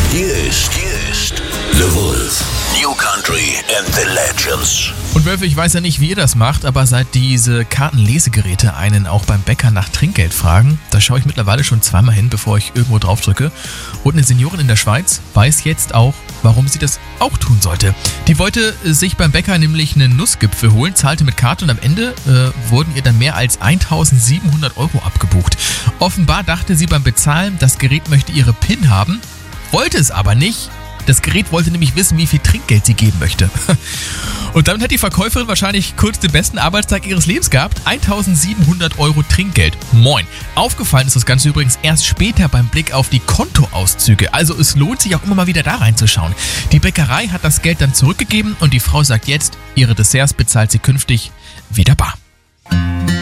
Hier ist The Wolf. New Country and the Legends. Und Wölfe, ich weiß ja nicht, wie ihr das macht, aber seit diese Kartenlesegeräte einen auch beim Bäcker nach Trinkgeld fragen, da schaue ich mittlerweile schon zweimal hin, bevor ich irgendwo drauf drücke. Und eine Seniorin in der Schweiz weiß jetzt auch, warum sie das auch tun sollte. Die wollte sich beim Bäcker nämlich einen Nussgipfel holen, zahlte mit Karte und am Ende wurden ihr dann mehr als 1.700 € abgebucht. Offenbar dachte sie beim Bezahlen, das Gerät möchte ihre PIN haben, wollte es aber nicht. Das Gerät wollte nämlich wissen, wie viel Trinkgeld sie geben möchte. Und damit hat die Verkäuferin wahrscheinlich kurz den besten Arbeitstag ihres Lebens gehabt. 1.700 € Trinkgeld. Moin. Aufgefallen ist das Ganze übrigens erst später beim Blick auf die Kontoauszüge. Also es lohnt sich auch immer mal wieder da reinzuschauen. Die Bäckerei hat das Geld dann zurückgegeben und die Frau sagt jetzt, ihre Desserts bezahlt sie künftig wieder bar.